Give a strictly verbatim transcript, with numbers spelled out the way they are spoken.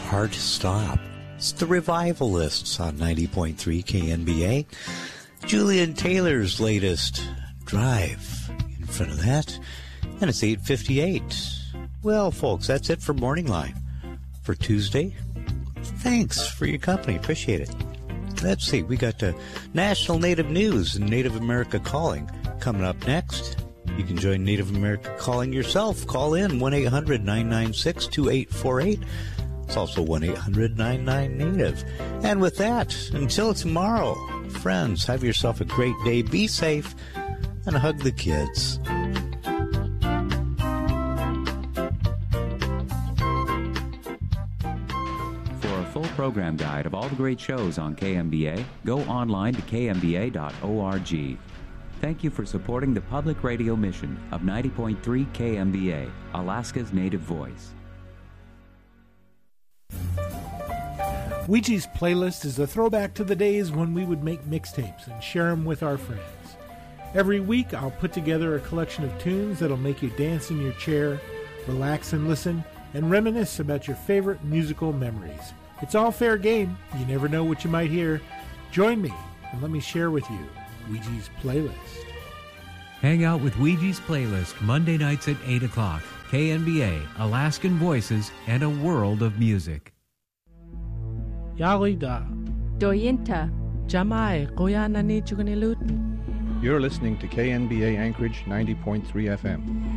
hard to stop. It's the Revivalists on ninety point three K N B A. Julian Taylor's latest, Drive, in front of that. And it's eight fifty-eight. Well, folks, that's it for Morning Line for Tuesday. Thanks for your company. Appreciate it. Let's see. We got uh, National Native News and Native America Calling coming up next. You can join Native America Calling yourself. Call in one eight hundred nine nine six two eight four eight. It's also one eight hundred nine nine native. And with that, until tomorrow, friends, have yourself a great day. Be safe and hug the kids. For a full program guide of all the great shows on K M B A, go online to k m b a dot org. Thank you for supporting the public radio mission of ninety point three K M B A, Alaska's native voice. Ouija's Playlist is a throwback to the days when we would make mixtapes and share them with our friends. Every week, I'll put together a collection of tunes that'll make you dance in your chair, relax and listen, and reminisce about your favorite musical memories. It's all fair game. You never know what you might hear. Join me and let me share with you Ouija's Playlist. Hang out with Ouija's Playlist Monday nights at eight o'clock. K N B A, Alaskan Voices, and a world of music. Yalida. Doyinta. Jamai, Koyana ni Chukanilut. You're listening to K N B A Anchorage ninety point three F M.